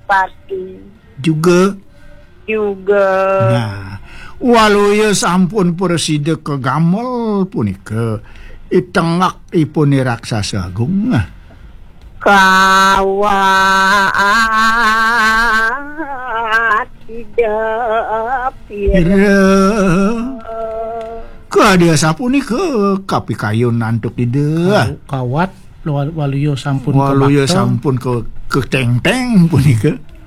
Adipati juga. Nah, walau ya sampun presiden ke gamel punika itengak ipun raksasa agung. kawat tidak Dia sapunika kapikayun nantuk kawat waluyo sampun ke teng-teng punika